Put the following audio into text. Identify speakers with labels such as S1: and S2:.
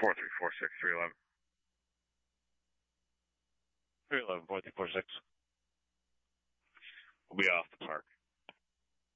S1: 4346 311.
S2: 311 4346.
S1: We'll be off the park.